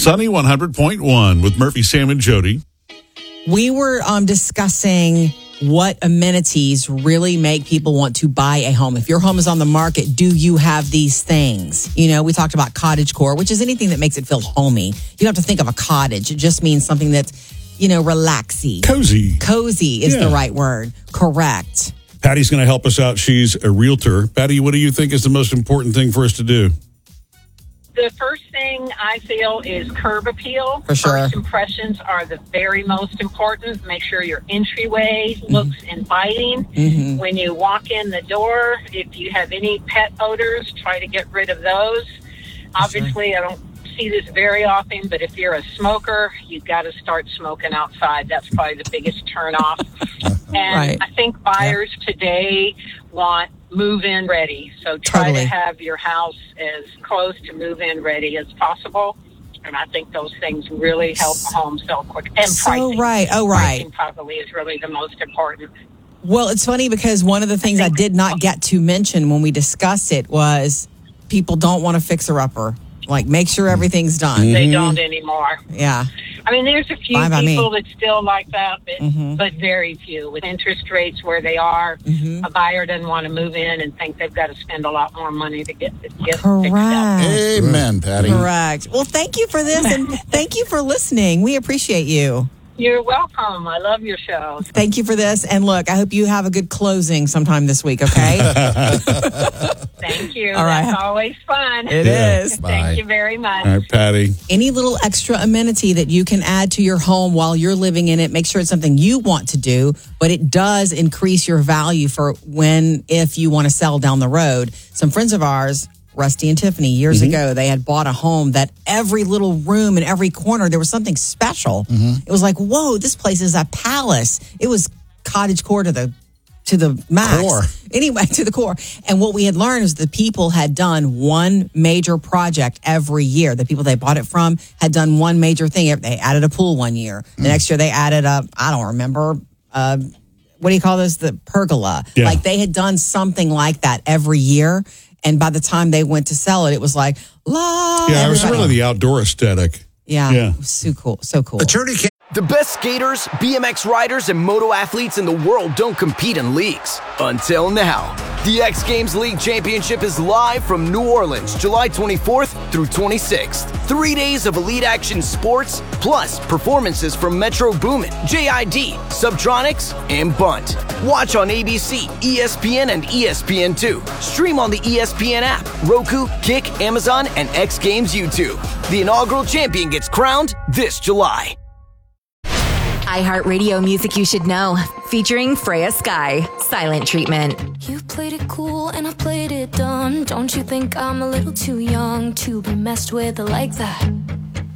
Sunny 100.1 with Murphy, Sam, and Jody. We were discussing what amenities really make people want to buy a home. If your home is on the market, do you have these things? You know, we talked about cottagecore, which is anything that makes it feel homey. You don't have to think of a cottage. It just means something that's, you know, relaxy. Cozy. Cozy is the right word. Correct. Patty's going to help us out. She's a realtor. Patty, what do you think is the most important thing for us to do? The first thing I feel is curb appeal. For sure. First impressions are the very most important. Make sure your entryway looks inviting. Mm-hmm. When you walk in the door, if you have any pet odors, try to get rid of those. Obviously, I don't see this very often, but if you're a smoker, you've got to start smoking outside. That's probably the biggest turnoff. And Right. I think buyers today want move-in ready. So try Totally. to have your house as close to move-in ready as possible. And I think those things really help a home sell quick. And So pricing. right. Oh, right. Pricing probably is really the most important. Well, it's funny because one of the things I did not get to mention when we discussed it was people don't want a fixer-upper. Like, make sure everything's done. They don't anymore. Yeah. I mean, there's a few Fine by me. people that still like that, but very few. With interest rates where they are, a buyer doesn't want to move in and think they've got to spend a lot more money to get fixed up. Correct. Amen, Patty. Correct. Well, thank you for this, and thank you for listening. We appreciate you. You're welcome. I love your show. Thank you for this. And look, I hope you have a good closing sometime this week, okay? Thank you. All right. That's always fun. It is. Bye. Thank you very much. All right, Patty. Any little extra amenity that you can add to your home while you're living in it, make sure it's something you want to do, but it does increase your value for if you want to sell down the road. Some friends of ours, Rusty and Tiffany, years ago, they had bought a home that every little room in every corner, there was something special. It was like, whoa, this place is a palace. It was cottagecore to the max. Core. Anyway, to the core. And what we had learned is the people had done one major project every year. The people they bought it from had done one major thing. They added a pool one year. The next year they added I don't remember, what do you call this? The pergola. Yeah. Like they had done something like that every year. And by the time they went to sell it, it was like, la. Yeah, it was everybody- really the outdoor aesthetic. Yeah. Yeah. It was so cool. So cool. Attorney The best skaters, BMX riders, and moto athletes in the world don't compete in leagues. Until now. The X Games League Championship is live from New Orleans, July 24th through 26th. 3 days of elite action sports, plus performances from Metro Boomin, JID, Subtronics, and Bunt. Watch on ABC, ESPN, and ESPN2. Stream on the ESPN app, Roku, Kick, Amazon, and X Games YouTube. The inaugural champion gets crowned this July. iHeartRadio Music You Should Know, featuring Freya Sky, Silent Treatment. You played it cool and I played it dumb. Don't you think I'm a little too young to be messed with like that?